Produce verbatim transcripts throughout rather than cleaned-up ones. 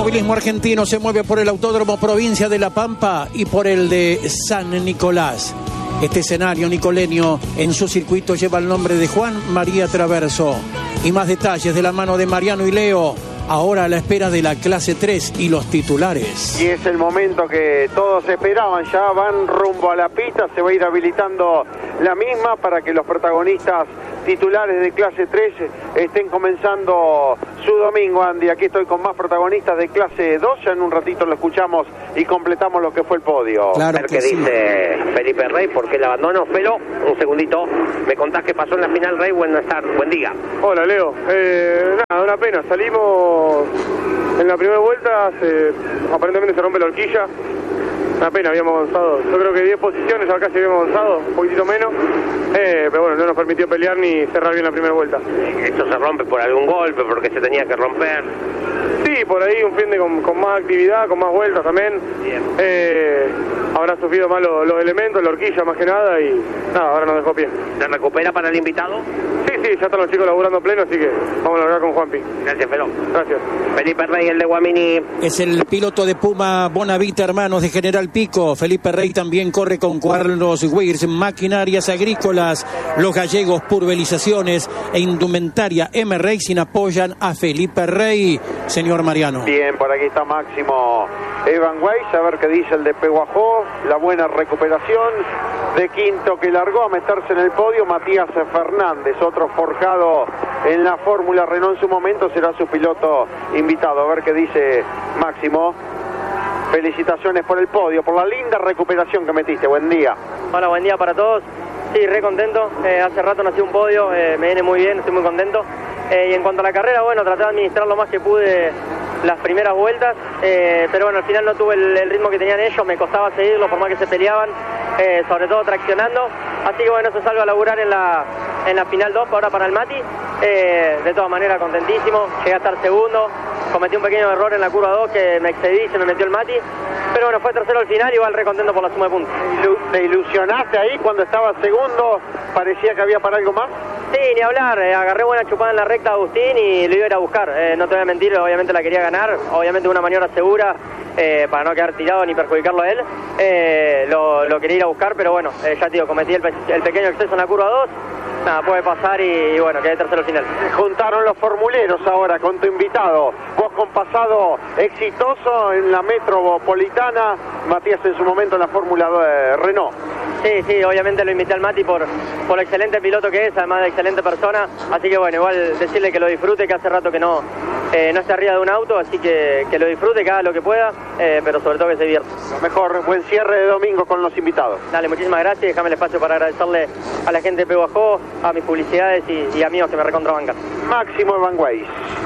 automovilismo argentino se mueve por el Autódromo Provincia de La Pampa y por el de San Nicolás. Este escenario nicoleño en su circuito lleva el nombre de Juan María Traverso. Y más detalles de la mano de Mariano y Leo, ahora a la espera de la clase tres y los titulares. Y es el momento que todos esperaban, ya van rumbo a la pista, se va a ir habilitando la misma para que los protagonistas titulares de clase tres estén comenzando su domingo, Andy. Aquí estoy con más protagonistas de clase dos, ya en un ratito lo escuchamos y completamos lo que fue el podio. Claro que ¿Qué sí. dice Felipe Rey? ¿Por qué el abandono? Felo, un segundito, me contás qué pasó en la final, Rey. Buenas tardes, buen día. Hola, Leo. Eh, nada, una pena, salimos en la primera vuelta, se, aparentemente se rompe la horquilla. Una pena, habíamos avanzado, yo creo que diez posiciones, acá sí habíamos avanzado, un poquitito menos, eh, pero bueno, no nos permitió pelear ni cerrar bien la primera vuelta. ¿Esto se rompe por algún golpe, porque se tenía que romper? Sí, por ahí un fin de con, con más actividad, con más vueltas también. Eh, habrá sufrido más los, los elementos, la horquilla más que nada, y nada, ahora nos dejó pie. ¿Se recupera para el invitado? Sí, sí, ya están los chicos laburando pleno, así que vamos a largar con Juanpi. Gracias, Felo. Gracias. Felipe Rey, el de Guamini. Es el piloto de Puma Bonavita, hermanos de General Pico. Felipe Rey también corre con Carlos Weirs, maquinarias agrícolas. Los gallegos, pulverizaciones e indumentaria M Racing apoyan a Felipe Rey. Señor Mariano. Bien, por aquí está Máximo Evan Weiss, a ver qué dice el de Peguajó. La buena recuperación. De quinto que largó a meterse en el podio, Matías Fernández, otro forjado en la Fórmula Renault en su momento, será su piloto invitado. A ver qué dice Máximo. Felicitaciones por el podio, por la linda recuperación que metiste. Buen día. Hola, buen día para todos. Sí, re contento. Eh, hace rato nací un podio, eh, me viene muy bien, estoy muy contento. Eh, y en cuanto a la carrera, bueno, traté de administrar lo más que pude las primeras vueltas, eh, pero bueno, al final no tuve el, el ritmo que tenían ellos, me costaba seguirlo por más que se peleaban, eh, sobre todo traccionando. Así que bueno, eso salgo a laburar en la, en la final dos, ahora para el Mati. Eh, de todas maneras, contentísimo, llegué a estar segundo. Cometí un pequeño error en la curva dos que me excedí, se me metió el Mati. Pero bueno, fue tercero al final, igual re contento por la suma de puntos. ¿Te ilusionaste ahí cuando estabas segundo? ¿Parecía que había para algo más? Sí, ni hablar. Eh, agarré buena chupada en la recta a Agustín y lo iba a ir a buscar. Eh, no te voy a mentir, obviamente la quería ganar. Obviamente una maniobra segura eh, para no quedar tirado ni perjudicarlo a él. Eh, lo, lo quería ir a buscar, pero bueno, eh, ya te digo, cometí el, el pequeño exceso en la curva dos. Nada, puede pasar y, y bueno, quedé tercero al final. Juntaron los formuleros ahora con tu invitado. Vos con pasado exitoso en la metropolitana, Matías en su momento en la Fórmula de Renault. Sí, sí, obviamente lo invité al Mati por, por el excelente piloto que es, además de excelente persona. Así que bueno, igual decirle que lo disfrute, que hace rato que no, eh, no esté arriba de un auto, así que que lo disfrute, que haga lo que pueda, eh, pero sobre todo que se divierta. Lo mejor, buen cierre de domingo con los invitados. Dale, muchísimas gracias y déjame el espacio para agradecerle a la gente de Peguajó, a mis publicidades y, y amigos que me recontrabancan. Máximo Evan Weiss.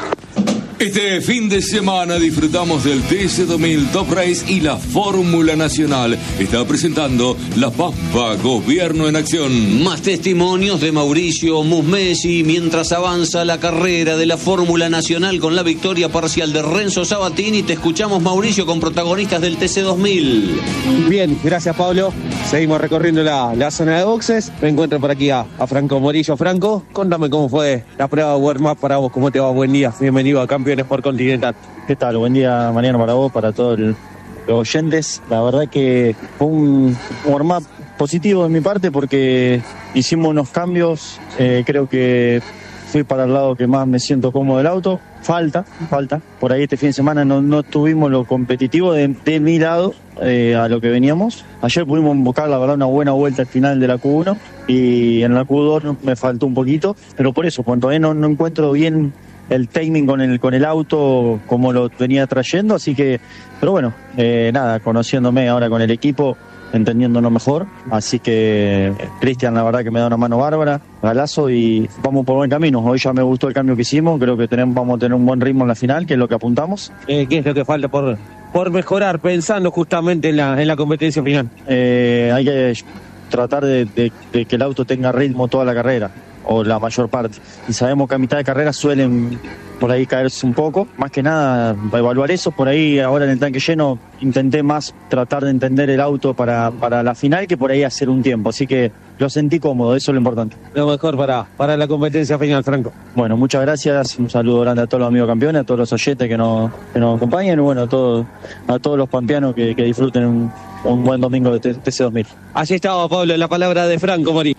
Este fin de semana disfrutamos del T C dos mil Top Race y la Fórmula Nacional. Está presentando La Pampa, Gobierno en Acción. Más testimonios de Mauricio Musmesi mientras avanza la carrera de la Fórmula Nacional con la victoria parcial de Renzo Sabatini. Te escuchamos, Mauricio, con protagonistas del T C dos mil. Bien, gracias, Pablo. Seguimos recorriendo la, la zona de boxes. Me encuentro por aquí a, a Franco Morillo. Franco, contame cómo fue la prueba warm-up para vos. ¿Cómo te va? Buen día. Bienvenido a Campeones por Continental. ¿Qué tal? Buen día, Mariano, para vos, para todos los oyentes. La verdad que fue un warm-up positivo de mi parte porque hicimos unos cambios. Eh, creo que fui para el lado que más me siento cómodo del auto. Falta, falta. Por ahí este fin de semana no, no tuvimos lo competitivo de, de mi lado eh, a lo que veníamos. Ayer pudimos buscar, la verdad, una buena vuelta al final de la Q uno y en la Q dos me faltó un poquito, pero por eso, cuando todavía no, no encuentro bien el timing con el con el auto como lo venía trayendo, así que, pero bueno, eh, nada, conociéndome ahora con el equipo, entendiéndonos mejor, así que Cristian la verdad que me da una mano bárbara, galazo, y vamos por buen camino. Hoy ya me gustó el cambio que hicimos, creo que tenemos, vamos a tener un buen ritmo en la final, que es lo que apuntamos. Eh, ¿Qué es lo que falta por, por mejorar, pensando justamente en la, en la competencia final? Eh, hay que tratar de, de, de que el auto tenga ritmo toda la carrera. o la mayor parte. Y sabemos que a mitad de carrera suelen por ahí caerse un poco. Más que nada, para evaluar eso, por ahí ahora en el tanque lleno intenté más tratar de entender el auto para, para la final que por ahí hacer un tiempo. Así que lo sentí cómodo, eso es lo importante. Lo mejor para, para la competencia final, Franco. Bueno, muchas gracias. Un saludo grande a todos los amigos campeones, a todos los oyentes que nos, que nos acompañan y bueno, a todos, a todos los pampeanos que, que disfruten un, un buen domingo de T C dos mil. Allí estaba, Pablo, la palabra de Franco Morí.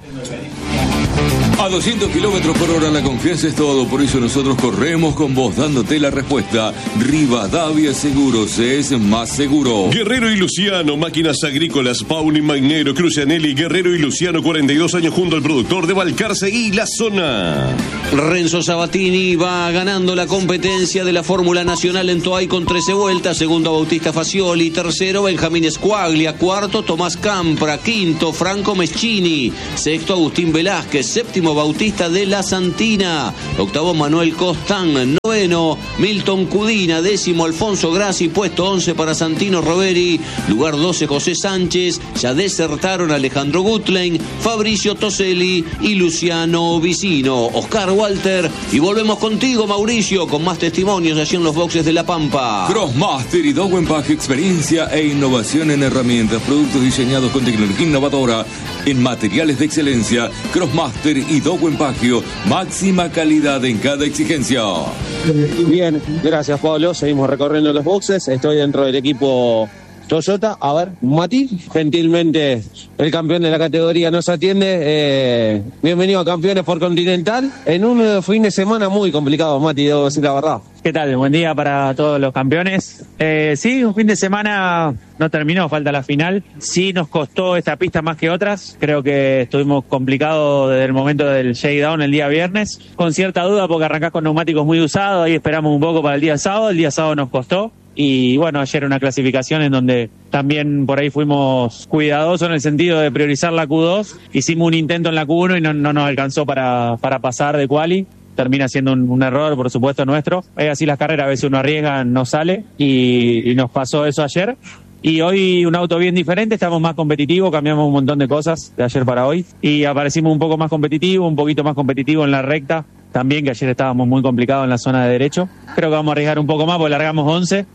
A doscientos kilómetros por hora la confianza es todo, por eso nosotros corremos con vos dándote la respuesta. Rivadavia Seguros es más seguro. Guerrero y Luciano, máquinas agrícolas, Pauni Magnero, Crucianelli, Guerrero y Luciano, cuarenta y dos años junto al productor de Balcarce y la zona. Renzo Sabatini va ganando la competencia de la Fórmula Nacional en Toay con trece vueltas. Segundo, Bautista Facioli. Tercero, Benjamín Squaglia. Cuarto, Tomás Campra. Quinto, Franco Meschini. Sexto, Agustín Velázquez. Séptimo, Bautista de la Santina. Octavo, Manuel Costán. Noveno, Milton Cudina. Décimo, Alfonso Grassi. Puesto once para Santino Roveri. Lugar doce, José Sánchez. Ya desertaron Alejandro Gutlein, Fabricio Toselli y Luciano Vicino. Oscar Walter. Y volvemos contigo, Mauricio, con más testimonios allí en los boxes de La Pampa. Crossmaster y Dowen Pack, experiencia e innovación en herramientas, productos diseñados con tecnología innovadora en materiales de excelencia. Crossmaster y Dowen Pagio, máxima calidad en cada exigencia. Bien, gracias, Pablo. Seguimos recorriendo los boxes. Estoy dentro del equipo Toyota. A ver, Mati, gentilmente el campeón de la categoría nos atiende. Eh, bienvenido a Campeones por Continental. En un fin de semana muy complicado, Mati, debo decir la verdad. ¿Qué tal? Buen día para todos los campeones. Eh, sí, un fin de semana no terminó, falta la final. Sí nos costó esta pista más que otras. Creo que estuvimos complicados desde el momento del shakedown el día viernes. Con cierta duda porque arrancás con neumáticos muy usados. Ahí esperamos un poco para el día sábado. El día sábado nos costó. Y bueno, ayer una clasificación en donde también por ahí fuimos cuidadosos en el sentido de priorizar la Q dos. Hicimos un intento en la Q uno y no, no nos alcanzó para, para pasar de quali. Termina siendo un, un error, por supuesto, nuestro. Es así las carreras, a veces uno arriesga, no sale. Y, y nos pasó eso ayer. Y hoy un auto bien diferente, estamos más competitivos, cambiamos un montón de cosas de ayer para hoy. Y aparecimos un poco más competitivos, un poquito más competitivos en la recta. También que ayer estábamos muy complicados en la zona de derecho. Creo que vamos a arriesgar un poco más porque largamos once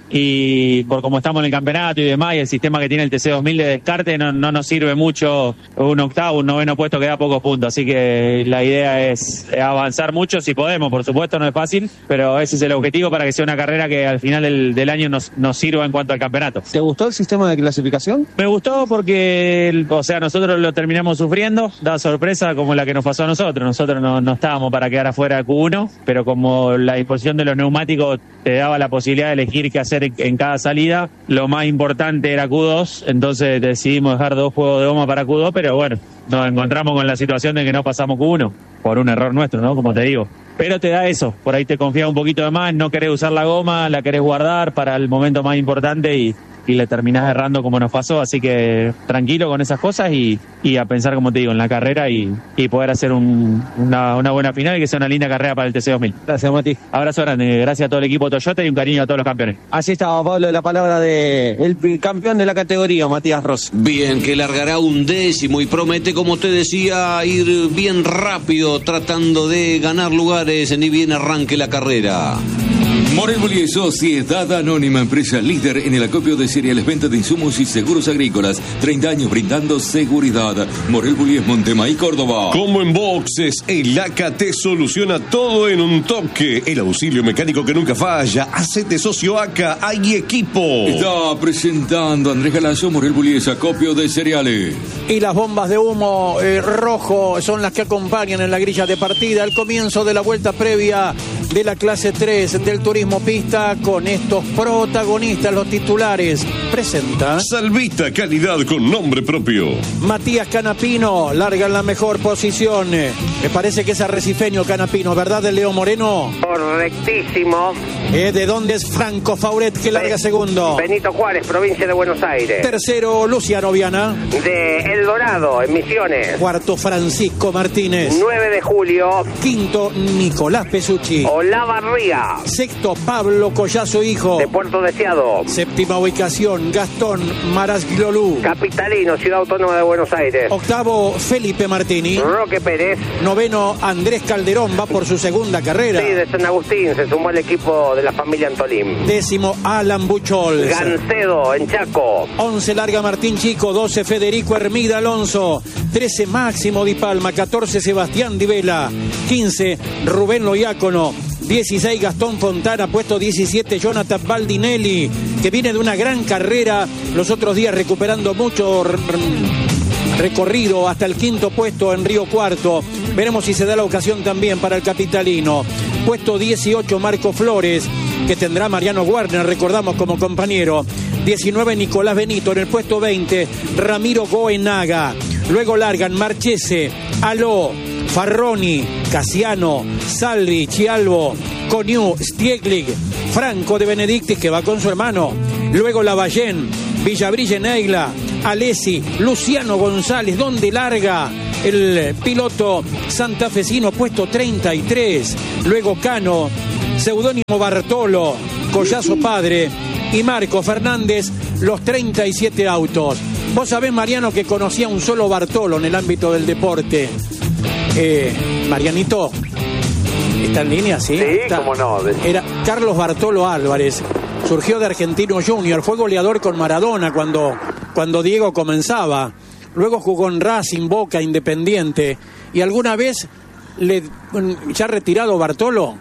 y por como estamos en el campeonato y demás y el sistema que tiene el T C dos mil de descarte no, no nos sirve mucho un octavo, un noveno puesto que da pocos puntos. Así que la idea es avanzar mucho si podemos, por supuesto no es fácil, pero ese es el objetivo para que sea una carrera que al final del, del año nos, nos sirva en cuanto al campeonato. ¿Te gustó el sistema de clasificación? Me gustó porque, o sea, nosotros lo terminamos sufriendo, da sorpresa como la que nos pasó a nosotros. Nosotros no, no estábamos para quedar afuera de Q uno, pero como la disposición de los neumáticos te daba la posibilidad de elegir qué hacer en cada salida, lo más importante era Q dos, entonces decidimos dejar dos juegos de goma para Q dos, pero bueno, nos encontramos con la situación de que no pasamos Q uno, por un error nuestro, ¿no? Como te digo. Pero te da eso, por ahí te confías un poquito de más, no querés usar la goma, la querés guardar para el momento más importante y, y le terminás errando como nos pasó, así que tranquilo con esas cosas y, y a pensar, como te digo, en la carrera y, y poder hacer un, una, una buena final y que sea una linda carrera para el T C dos mil. Gracias, Mati. Abrazo grande, gracias a todo el equipo Toyota y un cariño a todos los campeones. Así estaba, Pablo, la palabra de el campeón de la categoría, Matías Ross. Bien, que largará un décimo y promete, como te decía, ir bien rápido tratando de ganar lugares ni bien arranque la carrera. Morel Bullies, Sociedad Anónima, empresa líder en el acopio de cereales, venta de insumos y seguros agrícolas. treinta años brindando seguridad. Morel Bullies, Montemaí, Córdoba. Como en boxes, el A K te soluciona todo en un toque. El auxilio mecánico que nunca falla. Hacete socio A K, hay equipo. Está presentando Andrés Galazo, Morel Bullies, acopio de cereales. Y las bombas de humo eh, rojo son las que acompañan en la grilla de partida al comienzo de la vuelta previa de la clase tres del turismo pista con estos protagonistas, los titulares. Presenta Salvita, calidad con nombre propio. Matías Canapino larga en la mejor posición. Me parece que es arrecifeño Canapino, ¿verdad, de Leo Moreno? Correctísimo. Eh, ¿De dónde es Franco Fauret, que larga segundo? Benito Juárez, provincia de Buenos Aires. Tercero, Luciano Viana. De El Dorado, en Misiones. Cuarto, Francisco Martínez. nueve de julio. Quinto, Nicolás Pesucci. Olavarría. Sexto, Pablo Collazo Hijo. De Puerto Deseado. Séptima ubicación, Gastón Marasglolú. Capitalino, Ciudad Autónoma de Buenos Aires. Octavo, Felipe Martini. Roque Pérez. Noveno, Andrés Calderón, va por su segunda carrera. Sí, de San Agustín, se sumó al equipo de la familia Antolín. Décimo, Alan Buchol. Gancedo, en Chaco. Once, Larga Martín Chico. Doce, Federico Hermida Alonso. Trece, Máximo Di Palma. Catorce, Sebastián Di Vela. Quince, Rubén Loiácono. dieciséis, Gastón Fontana. Puesto diecisiete, Jonathan Baldinelli, que viene de una gran carrera los otros días recuperando mucho recorrido hasta el quinto puesto en Río Cuarto. Veremos si se da la ocasión también para el capitalino. Puesto dieciocho, Marco Flores, que tendrá Mariano Warner, recordamos, como compañero. diecinueve, Nicolás Benito. En el puesto veinte, Ramiro Goenaga. Luego largan Marchese, Aló, Farroni, Casiano, Salvi, Chialvo, Coniu, Stieglig, Franco de Benedictis, que va con su hermano. Luego Lavallén, Villabrille Neigla, Alessi, Luciano González. ¿Dónde larga el piloto santafesino? Puesto treinta y tres. Luego Cano, Seudónimo Bartolo, Collazo Padre y Marco Fernández, los treinta y siete autos. Vos sabés, Mariano, que conocía un solo Bartolo en el ámbito del deporte. Eh, Marianito, ¿está en línea? Sí, sí, está. Cómo no. Era Carlos Bartolo Álvarez. Surgió de Argentino Junior, fue goleador con Maradona cuando, cuando Diego comenzaba. Luego jugó en Racing, Boca, Independiente. Y alguna vez, le, ya retirado Bartolo,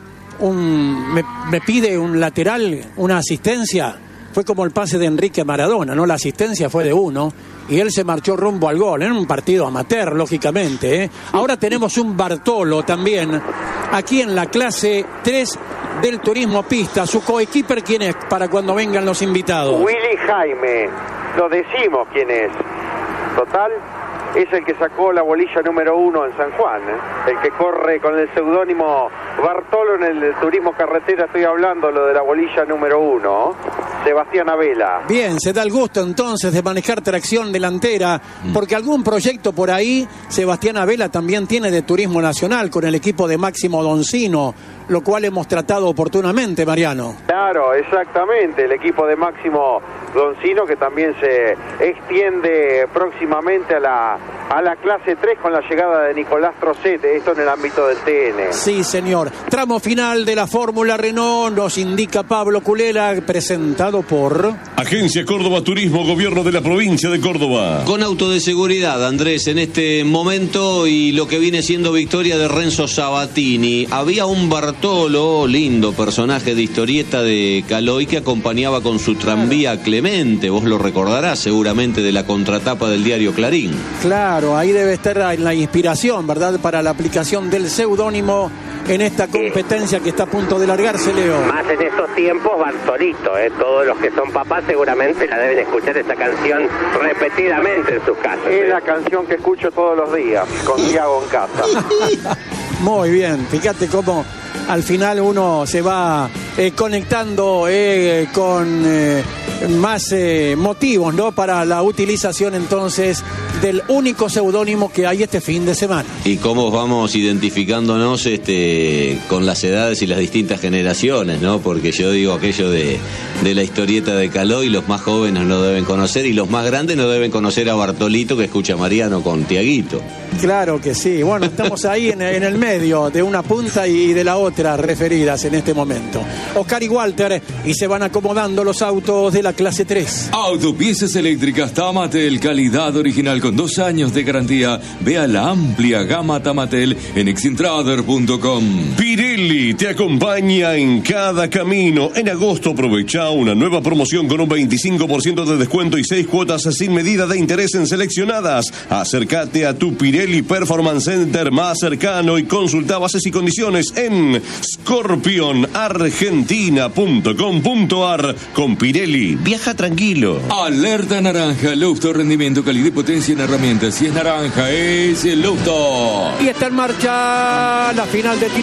un, me, me pide un lateral, una asistencia. Fue como el pase de Enrique Maradona, ¿no? La asistencia fue de uno y él se marchó rumbo al gol, en un partido amateur, lógicamente, ¿eh? Ahora tenemos un Bartolo también, aquí en la clase tres del Turismo Pista. Su coequiper, ¿quién es para cuando vengan los invitados? Willy Jaime, lo decimos quién es. Total, es el que sacó la bolilla número uno en San Juan, ¿eh? El que corre con el seudónimo Bartolo en el turismo carretera, estoy hablando lo de la bolilla número uno, Sebastián Abela. Bien, se da el gusto entonces de manejar tracción delantera, porque algún proyecto por ahí Sebastián Abela también tiene de turismo nacional con el equipo de Máximo Doncino, lo cual hemos tratado oportunamente, Mariano. Claro, exactamente, el equipo de Máximo Doncino, que también se extiende próximamente a la, a la clase tres con la llegada de Nicolás Trocete, esto en el ámbito del T N. Sí, señor. Tramo final de la Fórmula Renault, nos indica Pablo Culela, presentado por... Agencia Córdoba Turismo, Gobierno de la Provincia de Córdoba. Con auto de seguridad, Andrés, en este momento, y lo que viene siendo victoria de Renzo Sabatini. Había un Bartolo, lindo personaje de historieta de Caloi, que acompañaba con su tranvía Clemente. Vos lo recordarás seguramente de la contratapa del diario Clarín. Claro, ahí debe estar la inspiración, ¿verdad?, para la aplicación del seudónimo en esta competencia que está a punto de largarse, Leo. Más en estos tiempos, Bartolito, ¿eh? Todos los que son papás seguramente la deben escuchar esta canción repetidamente en sus casas. Es la canción que escucho todos los días, con Tiago en casa. Muy bien, fíjate cómo al final uno se va eh, conectando eh, con eh, más eh, motivos, ¿no?, para la utilización entonces del único seudónimo que hay este fin de semana. Y cómo vamos identificándonos este, con las edades y las distintas generaciones, ¿no? Porque yo digo aquello de, de la historieta de Caloi, los más jóvenes lo deben conocer y los más grandes no deben conocer a Bartolito, que escucha a Mariano con Tiaguito. Claro que sí. Bueno, estamos ahí en, en el medio de una punta y de la otra referidas en este momento. Oscar y Walter, y se van acomodando los autos de la clase tres. Autopiezas eléctricas Tamatel, calidad original con dos años de garantía. Vea la amplia gama Tamatel en exintrader punto com. Pirelli te acompaña en cada camino. En agosto aprovecha una nueva promoción con un veinticinco por ciento de descuento y seis cuotas sin medida de interés en seleccionadas. Acércate a tu Pirelli Performance Center más cercano y consulta bases y condiciones en scorpion argentina punto com punto ar. Con Pirelli, viaja tranquilo. Alerta naranja, Lufto, rendimiento, calidad y potencia en herramientas. Si es naranja, es el Lufto. Y está en marcha la final de titulares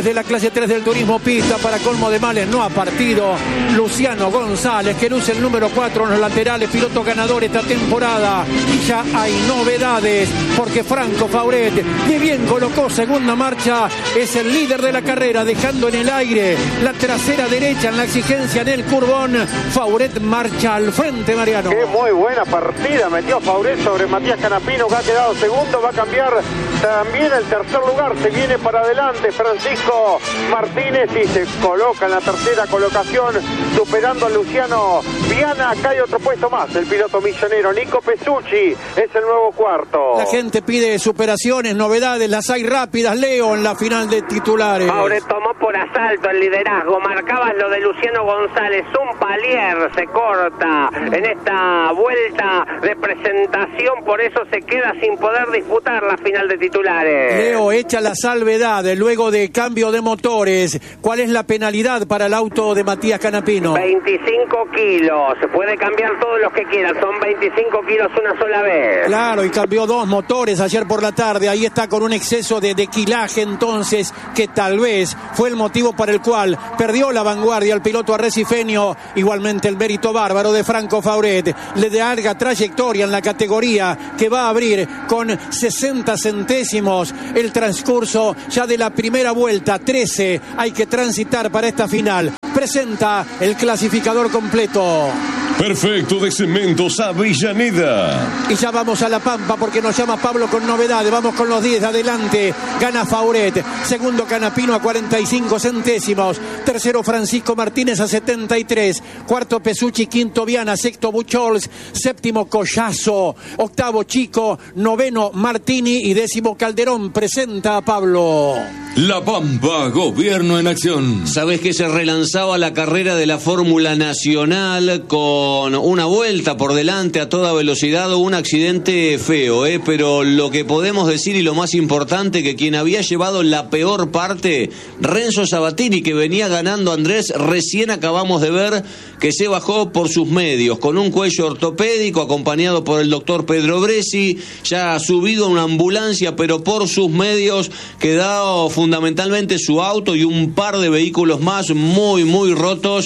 desde la clase tres del turismo pista. Para colmo de males, no ha partido Luciano González, que luce el número cuatro en los laterales, piloto ganador esta temporada. Y ya hay novedades, porque Franco Fauret, que bien colocó segunda marcha, es el líder de la carrera, dejando en el aire la trasera derecha en la exigencia en el curbón. Fauret marcha al frente, Mariano. Qué muy buena partida metió Fauret sobre Matías Canapino, que ha quedado segundo. Va a cambiar también el tercer lugar. Se viene para adelante Francisco Martínez y se coloca en la tercera colocación, superando a Luciano Viana. Acá hay otro puesto más, el piloto millonero Nico Pesucci es el nuevo cuarto. La gente pide superaciones, novedades, las hay rápidas, Leo, en la final de titulares. Fauret tomó por asalto el liderazgo, marcabas lo de Luciano González, un palier se corta en esta vuelta de presentación, por eso se queda sin poder disputar la final de titulares. Leo, hecha la salvedad luego de cambio de motores, ¿cuál es la penalidad para el auto de Matías Canapino? veinticinco kilos, se puede cambiar todos los que quieran, son veinticinco kilos una sola vez. Claro, y cambió dos motores ayer por la tarde, ahí está con un exceso de, de quilaje entonces, que tal vez fue el motivo para el cual perdió la vanguardia el piloto arrecifeño. Igualmente el mérito bárbaro de Franco Fauret, le da larga trayectoria en la categoría, que va a abrir con sesenta centésimos el transcurso ya de la primera vuelta. Trece hay que transitar para esta final. Presenta el clasificador completo. Perfecto de Cementos Avellaneda. Y ya vamos a La Pampa, porque nos llama Pablo con novedades. Vamos con los diez de adelante. Gana Fauret. Segundo Canapino a cuarenta y cinco centésimos. Tercero Francisco Martínez a setenta y tres. Cuarto Pesucci. Quinto Viana. Sexto Buchholz. Séptimo Collazo. Octavo Chico. Noveno Martini. Y décimo Calderón. Presenta a Pablo. La Pampa, gobierno en acción. Sabés que se relanzaba la carrera de la Fórmula Nacional con una vuelta por delante a toda velocidad, un accidente feo, ¿eh? Pero lo que podemos decir y lo más importante, que quien había llevado la peor parte, Renzo Sabatini, que venía ganando Andrés, recién acabamos de ver que se bajó por sus medios, con un cuello ortopédico, acompañado por el doctor Pedro Bresi, ya ha subido a una ambulancia, pero por sus medios, quedado fundamentalmente su auto y un par de vehículos más muy, muy rotos,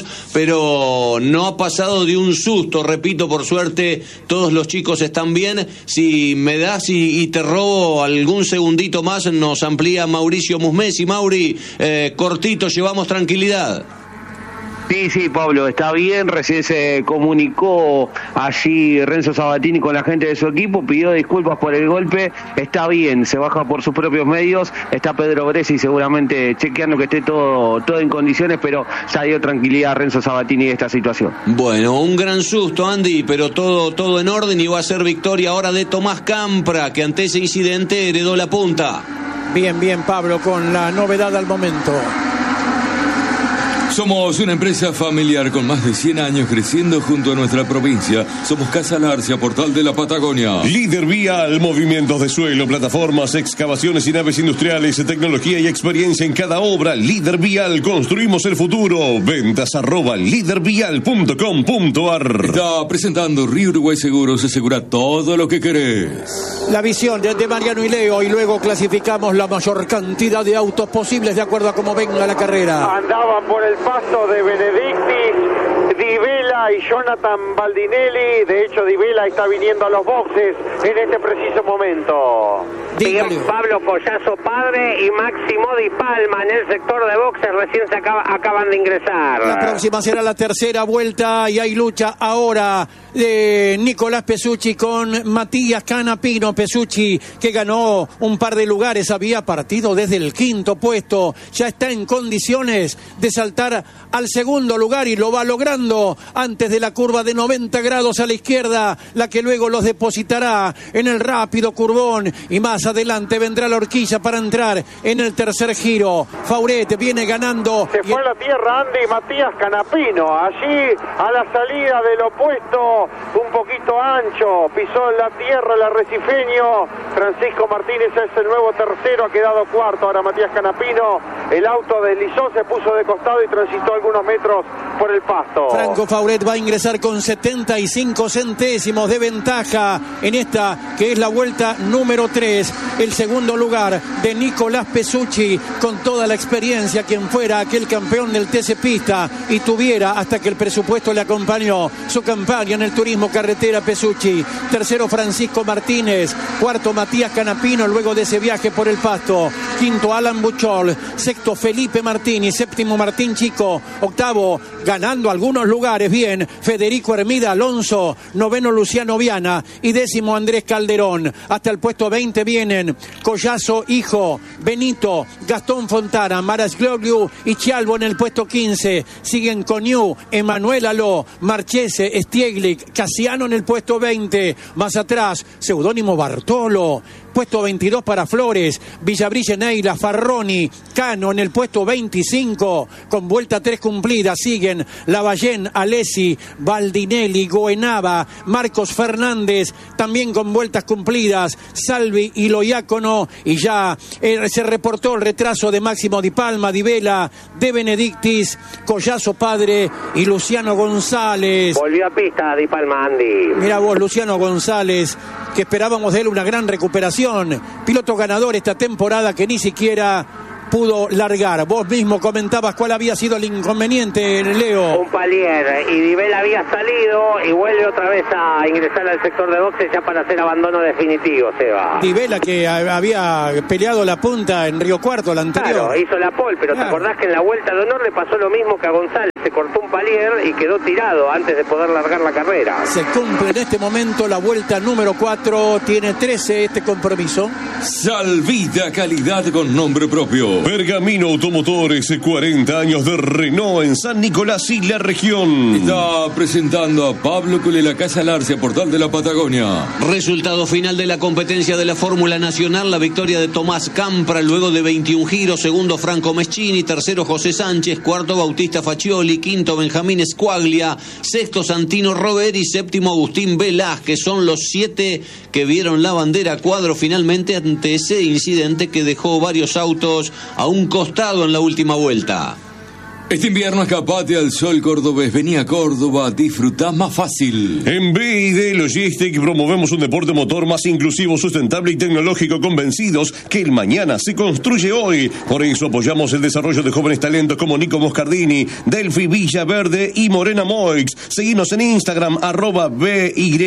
pero no ha pasado de un susto, repito, por suerte todos los chicos están bien. Si me das y, y te robo algún segundito más, nos amplía Mauricio Musmesi. Mauri, eh, cortito, llevamos tranquilidad. Sí, sí, Pablo, está bien. Recién se comunicó allí Renzo Sabatini con la gente de su equipo, pidió disculpas por el golpe, está bien, se baja por sus propios medios. Está Pedro Bresi seguramente chequeando que esté todo, todo en condiciones, pero ya dio tranquilidad a Renzo Sabatini de esta situación. Bueno, un gran susto, Andy, pero todo, todo en orden, y va a ser victoria ahora de Tomás Campra, que ante ese incidente heredó la punta. Bien, bien, Pablo, con la novedad al momento. Somos una empresa familiar con más de cien años creciendo junto a nuestra provincia. Somos Casa Larcia, portal de la Patagonia. Líder Vial, movimientos de suelo, plataformas, excavaciones y naves industriales, tecnología y experiencia en cada obra. Líder Vial, construimos el futuro. Ventas arroba lídervial punto com punto ar. Está presentando Río Uruguay Seguros, asegura todo lo que querés. La visión de, de Mariano y Leo, y luego clasificamos la mayor cantidad de autos posibles de acuerdo a cómo venga la carrera. Andaban por el paso de Benedictis, Di Vela y Jonathan Baldinelli. De hecho, Di Vela está viniendo a los boxes en este preciso momento. Bien, Pablo Collazo padre y Máximo Di Palma en el sector de boxes, recién se acaba, acaban de ingresar. La próxima será la tercera vuelta y hay lucha ahora de Nicolás Pesucci con Matías Canapino. Pesucci, que ganó un par de lugares, había partido desde el quinto puesto, ya está en condiciones de saltar al segundo lugar y lo va logrando antes de la curva de noventa grados a la izquierda, la que luego los depositará en el rápido curbón, y más adelante vendrá la horquilla para entrar en el tercer giro. Fauret viene ganando. Se fue a la tierra Andy Matías Canapino, allí a la salida del opuesto, un poquito salto ancho, pisó la tierra el arrecifeño. Francisco Martínez es el nuevo tercero, ha quedado cuarto. Ahora Matías Canapino, el auto deslizó, se puso de costado y transitó algunos metros por el pasto. Franco Fauret va a ingresar con setenta y cinco centésimos de ventaja en esta que es la vuelta número tres. El segundo lugar de Nicolás Pesucci, con toda la experiencia, quien fuera aquel campeón del T C Pista y tuviera, hasta que el presupuesto le acompañó, su campaña en el turismo carretera. Pesucci. Tercero Francisco Martínez. Cuarto Matías Canapino luego de ese viaje por el pasto. Quinto Alan Buchol. Sexto Felipe Martini. Séptimo Martín Chico. Octavo, ganando algunos lugares bien, Federico Hermida Alonso. Noveno Luciano Viana. Y décimo Andrés Calderón. Hasta el puesto veinte vienen Collazo Hijo, Benito, Gastón Fontana, Maras Glogliu y Chialvo en el puesto quince. Siguen Coniu, Emanuel Aló, Marchese, Stieglic, Casiano en el puesto veinte. Más atrás, Seudónimo Bartolo. Puesto veintidós para Flores, Villabrille Neila, Farroni, Cano en el puesto veinticinco, con vuelta tres cumplida. Siguen Lavallén, Alessi, Baldinelli, Goenaba, Marcos Fernández, también con vueltas cumplidas, Salvi y Loiácono, y ya eh, se reportó el retraso de Máximo Di Palma, Di Vela, De Benedictis, Collazo Padre y Luciano González. Volvió a pista Di Palma, Andy. Mira vos, Luciano González, que esperábamos de él una gran recuperación. Piloto ganador esta temporada que ni siquiera pudo largar. Vos mismo comentabas cuál había sido el inconveniente, Leo. Un palier, y Di Vela había salido y vuelve otra vez a ingresar al sector de boxes ya para hacer abandono definitivo, Seba. Di Vela, que había peleado la punta en Río Cuarto, la anterior. Claro, hizo la pole, pero claro. ¿Te acordás que en la vuelta de honor le pasó lo mismo que a González? Se cortó un palier y quedó tirado antes de poder largar la carrera. Se cumple en este momento la vuelta número cuatro, tiene trece este compromiso. Salvita, calidad con nombre propio. Pergamino Automotores, cuarenta años de Renault en San Nicolás y la región. Está presentando a Pablo Culela Casa Larcia, Portal de la Patagonia. Resultado final de la competencia de la Fórmula Nacional, la victoria de Tomás Campra luego de veintiún giros, segundo Franco Meschini, tercero José Sánchez, cuarto Bautista Faccioli, quinto Benjamín Squaglia, sexto Santino Roveri, séptimo Agustín Velázquez. Son los siete que vieron la bandera cuadro finalmente ante ese incidente que dejó varios autos a un costado en la última vuelta. Este invierno escapate al sol cordobés. Vení a Córdoba, disfrutá más fácil. En B I D Logistic promovemos un deporte motor más inclusivo, sustentable y tecnológico, convencidos que el mañana se construye hoy. Por eso apoyamos el desarrollo de jóvenes talentos como Nico Moscardini, Delphi Villaverde y Morena Moix. Seguinos en Instagram, arroba B Y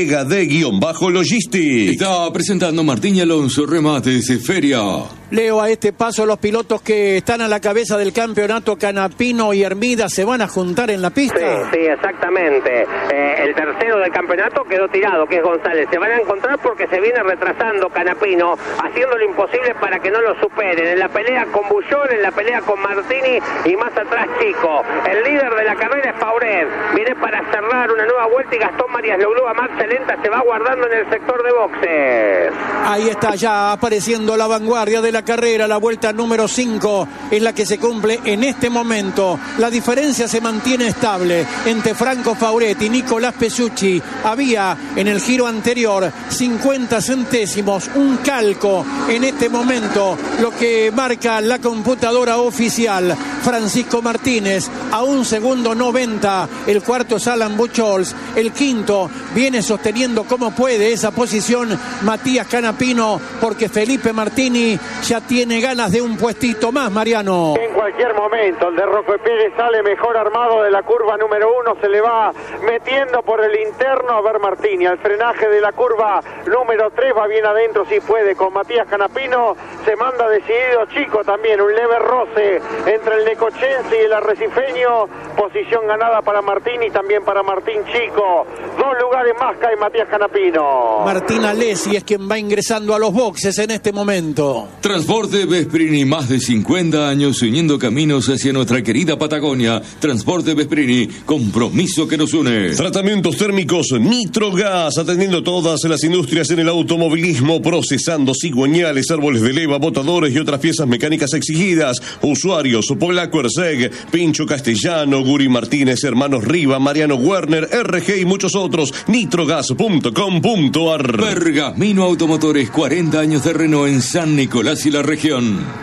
D-Logistic. Está presentando Martín Alonso, Remates, Feria. Leo, a este paso los pilotos que están a la cabeza del campeonato, Canapino y Hermida, se van a juntar en la pista. Sí, sí, exactamente. Eh, el tercero del campeonato quedó tirado, que es González. Se van a encontrar porque se viene retrasando Canapino, haciendo lo imposible para que no lo superen. En la pelea con Bullón, en la pelea con Martini y más atrás Chico. El líder de la carrera es Fauret. Viene para cerrar una nueva vuelta y Gastón Marías logró a marcha lenta, se va guardando en el sector de boxes. Ahí está ya apareciendo la vanguardia de la carrera, la vuelta número cinco es la que se cumple en este momento. La diferencia se mantiene estable entre Franco Fauret y Nicolás Pesucci. Había en el giro anterior cincuenta centésimos, un calco en este momento, lo que marca la computadora oficial. Francisco Martínez a un segundo noventa, el cuarto es Alan Buchholz, el quinto viene sosteniendo como puede esa posición Matías Canapino, porque Felipe Martini ya tiene ganas de un puestito más, Mariano. En cualquier momento el de Rocco Pérez sale mejor armado de la curva número uno, se le va metiendo por el interno. A ver Martini, al frenaje de la curva número tres, va bien adentro si puede con Matías Canapino, se manda decidido Chico también, un leve roce entre el necochense y el arrecifeño, posición ganada para Martini y también para Martín Chico. Dos lugares más cae Matías Canapino. Martín Alessi es quien va ingresando a los boxes en este momento. Transporte Vesprini, más de cincuenta años uniendo caminos hacia nuestra querida Patagonia. Transporte Vesprini, compromiso que nos une. Tratamientos térmicos Nitrogas, atendiendo todas las industrias en el automovilismo, procesando cigüeñales, árboles de leva, botadores y otras piezas mecánicas exigidas. Usuarios por la La Cuerseg, Pincho Castellano, Guri Martínez, Hermanos Riva, Mariano Werner, R G y muchos otros. nitrogas punto com punto ar. Pergamino Automotores, cuarenta años de Renault en San Nicolás y la región.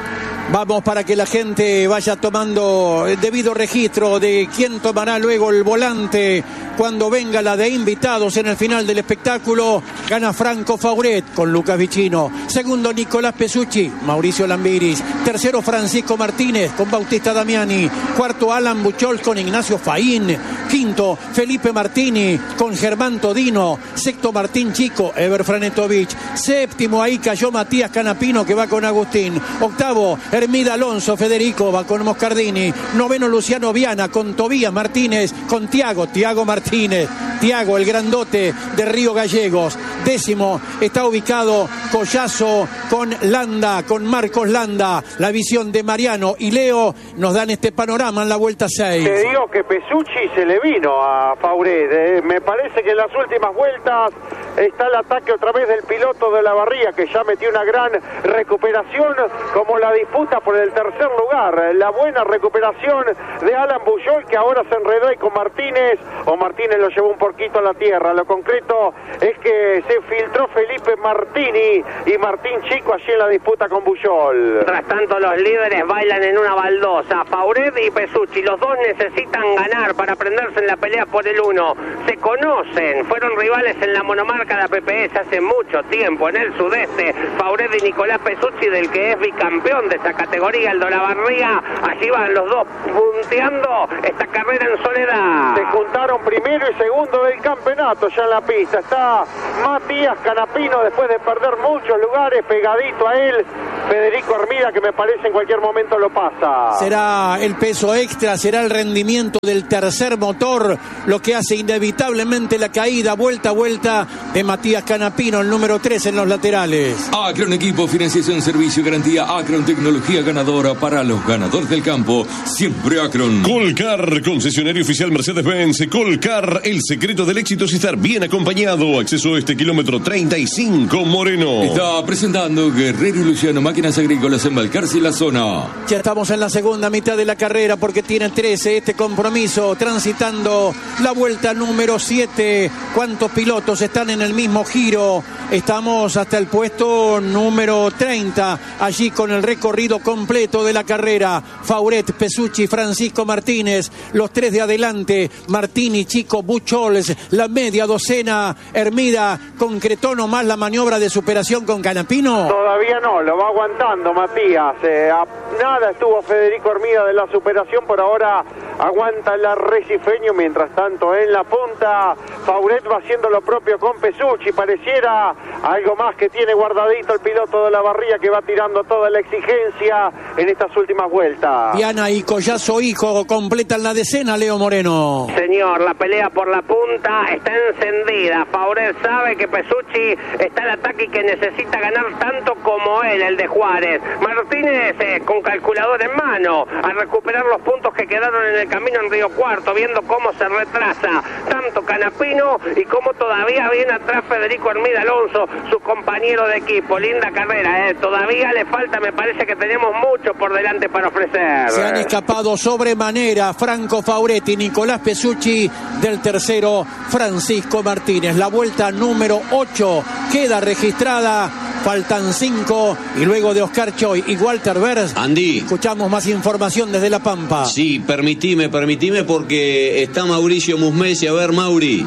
Vamos para que la gente vaya tomando el debido registro de quién tomará luego el volante cuando venga la de invitados en el final del espectáculo. Gana Franco Fauret con Lucas Vicino. Segundo, Nicolás Pesucci, Mauricio Lambiris. Tercero, Francisco Martínez con Bautista Damiani. Cuarto, Alan Buchol con Ignacio Faín. Quinto, Felipe Martini con Germán Todino. Sexto, Martín Chico, Ever Franetovich. Séptimo, ahí cayó Matías Canapino, que va con Agustín. Octavo, Hermida Alonso, Federico va con Moscardini. Noveno, Luciano Viana con Tobías Martínez, con Tiago, Tiago Martínez. Tiago, el grandote de Río Gallegos. Décimo está ubicado Collazo con Landa, con Marcos Landa. La visión de Mariano y Leo nos dan este panorama en la vuelta seis. Te digo que Pesucci se le vino a Fauret. Eh. Me parece que en las últimas vueltas está el ataque otra vez del piloto de la Barría, que ya metió una gran recuperación, como la disputa por el tercer lugar. La buena recuperación de Alan Bujoy, que ahora se enredó ahí con Martínez, o Martínez lo llevó un poquito a la tierra. Lo concreto es que se filtró Felipe Martini y Martín Chico allí en la disputa con Bujoy. Mientras tanto, los líderes bailan en una baldosa. Fauret y Pesucci, los dos necesitan ganar para prenderse en la pelea por el uno. Se conocen, fueron rivales en la monomarca de A P P S hace mucho tiempo, en el sudeste. Fauret y Nicolás Pesucci, del que es bicampeón de esa categoría, el de la Barría. Allí van los dos punteando esta carrera en soledad. Se juntaron primero y segundo del campeonato ya en la pista. Está Matías Canapino, después de perder muchos lugares, pegadito a él Federico Hermida, que me parece en cualquier momento lo pasa. Será el peso extra, será el rendimiento del tercer motor lo que hace inevitablemente la caída vuelta a vuelta de Matías Canapino, el número tres en los laterales. Acron Equipo, financiación, servicio, garantía. Acron, tecnología ganadora para los ganadores del campo. Siempre Acron. Colcar, concesionario oficial Mercedes-Benz. Colcar, el secreto del éxito es estar bien acompañado. Acceso a este kilómetro treinta y cinco, Moreno. Está presentando Guerrero y Luciano, máquinas agrícolas, embalcarse en la zona. Ya estamos en la segunda mitad de la carrera, porque tiene trece este compromiso, transitando la vuelta número siete. ¿Cuántos pilotos están en el mismo giro? Estamos hasta el puesto número treinta, allí con el recorrido completo de la carrera. Fauret, Pesucci, Francisco Martínez, los tres de adelante, Martini, Chico, Buchols, la media docena. Hermida concretó nomás la maniobra de superación con Canapino. Todavía no, lo va aguantando Matías. Eh, a nada estuvo Federico Hermida de la superación, por ahora aguanta el arrecifeño. Mientras tanto, en la punta, Fauret va haciendo lo propio con Pesucci. Pareciera algo más que tiene guardadito el piloto de la Barría, que va tirando toda la exigencia en estas últimas vueltas. Viana y Collazo hijo completan la decena, Leo Moreno. Señor, la pelea por la punta está encendida. Fauret sabe que Pesucci está al ataque y que necesita ganar tanto como él, el de Juárez. Martínez eh, con calculador en mano a recuperar los puntos que quedaron en el camino en Río Cuarto, viendo cómo se retrasa tanto Canapino y cómo todavía viene atrás Federico Hermida Alonso, su compañero de equipo. Linda carrera, eh. Todavía le falta, me parece que tenemos mucho por delante para ofrecer. Se han escapado sobremanera Franco Fauret y Nicolás Pesucci del tercero, Francisco Martínez. La vuelta número ocho queda registrada. Faltan cinco y luego de Oscar Choi y Walter Vers, Andy, escuchamos más información desde La Pampa. Sí, permitime, permitime porque está Mauricio Musmesi. A ver, Mauri.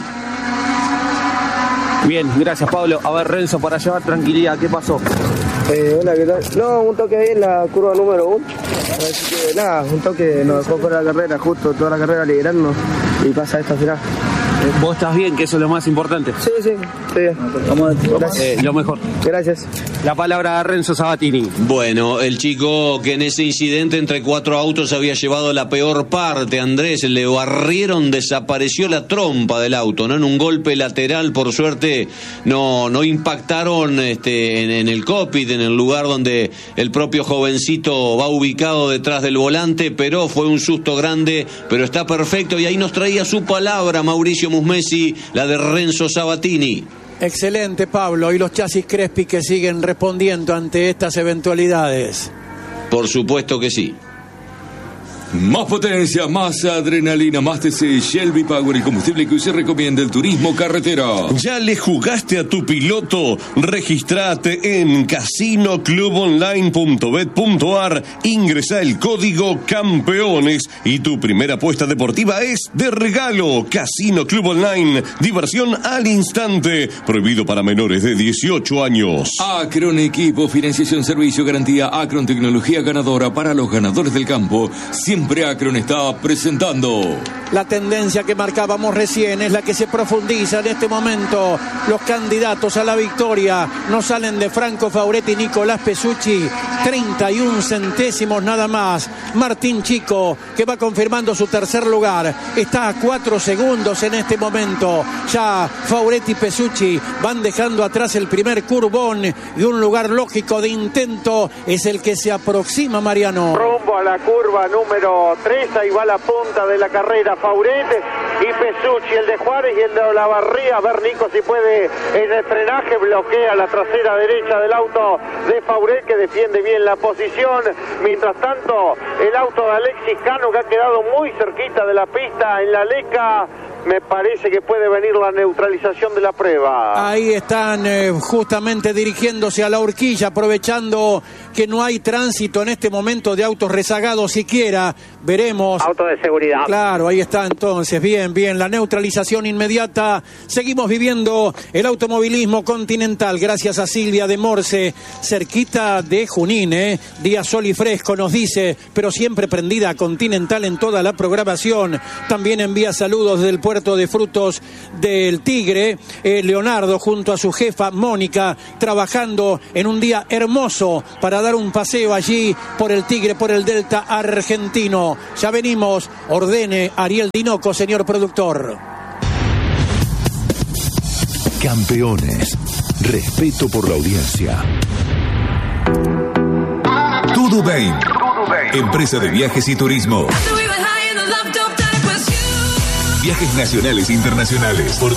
Bien, gracias Pablo. A ver, Renzo, para llevar tranquilidad, ¿qué pasó? Eh, hola, ¿qué tal? No, un toque ahí en la curva número uno. Así que nada, un toque nos dejó fuera de la carrera, justo toda la carrera liderando y pasa esta final. ¿Vos estás bien, que eso es lo más importante? Sí, sí, estoy bien. Vamos a eh, lo mejor. Gracias. La palabra a Renzo Sabatini. Bueno, el chico que en ese incidente entre cuatro autos había llevado la peor parte, Andrés, le barrieron, desapareció la trompa del auto, ¿no? En un golpe lateral, por suerte, no, no impactaron este, en, en el cockpit, en el lugar donde el propio jovencito va ubicado detrás del volante, pero fue un susto grande, pero está perfecto, y ahí nos traía su palabra Mauricio Musmesi, la de Renzo Sabatini. Excelente, Pablo, y los chasis Crespi que siguen respondiendo ante estas eventualidades. Por supuesto que sí. Más potencia, más adrenalina, más T C, Shelby Power, el combustible que hoy se recomienda el turismo carretera. ¿Ya le jugaste a tu piloto? Registrate en casino club online punto bet punto ar, ingresa el código campeones y tu primera apuesta deportiva es de regalo. Casino Club Online, diversión al instante, prohibido para menores de dieciocho años. Acron Equipo, financiación, servicio, garantía. Acron, tecnología ganadora para los ganadores del campo. Siempre Acron está presentando. La tendencia que marcábamos recién es la que se profundiza en este momento. Los candidatos a la victoria no salen de Franco Fauretti y Nicolás Pesucci. treinta y un centésimos nada más. Martín Chico, que va confirmando su tercer lugar. Está a cuatro segundos en este momento. Ya Fauretti y Pesucci van dejando atrás el primer curbón y un lugar lógico de intento es el que se aproxima, Mariano. Rumbo a la curva número tres, ahí va la punta de la carrera. Fauretti y Pesucci, el de Juárez y el de Olavarría. A ver, Nico, si puede en el frenaje, bloquea la trasera derecha del auto de Fauretti, que defiende bien la posición. Mientras tanto, el auto de Alexis Cano, que ha quedado muy cerquita de la pista en la Leca. Me parece que puede venir la neutralización de la prueba. Ahí están eh, justamente dirigiéndose a la horquilla, aprovechando que no hay tránsito en este momento de autos rezagados siquiera. Veremos. Auto de seguridad. Claro, ahí está entonces. Bien, bien. La neutralización inmediata. Seguimos viviendo el automovilismo continental gracias a Silvia de Morse, cerquita de Junín, ¿eh? Día sol y fresco, nos dice, pero siempre prendida a Continental en toda la programación. También envía saludos del puerto de frutos del Tigre, eh, Leonardo junto a su jefa Mónica, trabajando en un día hermoso para dar un paseo allí por el Tigre, por el Delta argentino. Ya venimos, ordene Ariel Dinoco, señor productor. Campeones, respeto por la audiencia. Tudo Bem, empresa de viajes y turismo. Viajes nacionales e internacionales. Por